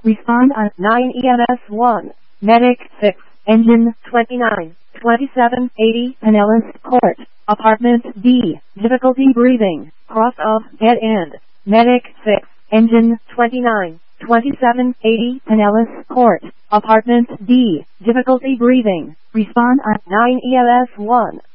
Respond on 9 EMS 1. Medic 6. Engine 29, 2780 Pinellas Court. Apartment D. Difficulty breathing. Cross of dead end. Medic 6. Engine 29, 2780 Pinellas Court. Apartment D. Difficulty breathing. Respond on 9 EMS 1.